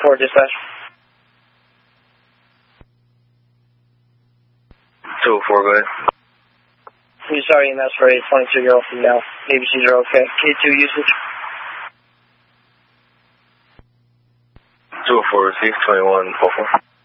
204 dispatch. 204, go ahead. We sorry EMS for a 22-year-old female. ABCs are okay. K2 usage. 204, receive 2144.